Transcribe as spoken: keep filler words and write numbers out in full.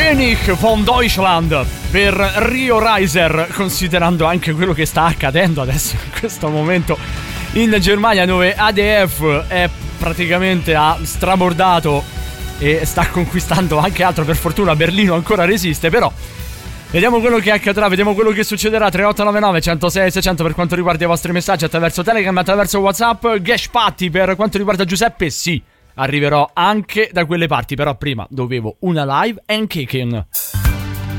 König von Deutschland per Rio Reiser, considerando anche quello che sta accadendo adesso in questo momento in Germania, dove A D F è praticamente ha strabordato e sta conquistando anche altro. Per fortuna Berlino ancora resiste, però vediamo quello che accadrà, vediamo quello che succederà. Tre otto nove nove uno zero sei sei zero zero per quanto riguarda i vostri messaggi attraverso Telegram, attraverso WhatsApp. Gashpatti per quanto riguarda Giuseppe, sì, arriverò anche da quelle parti, però prima dovevo una live and kicking.